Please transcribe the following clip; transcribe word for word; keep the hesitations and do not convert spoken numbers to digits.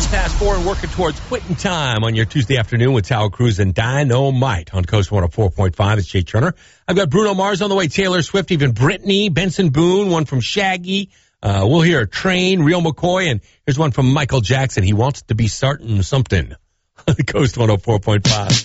Just past four and working towards quitting time on your Tuesday afternoon with Tower Cruise and Dynamite on Coast one oh four point five. It's Jay Turner. I've got Bruno Mars on the way, Taylor Swift, even Brittany, Benson Boone, one from Shaggy. Uh, we'll hear Train, Real McCoy, and here's one from Michael Jackson. He wants to be starting something. Coast one oh four point five.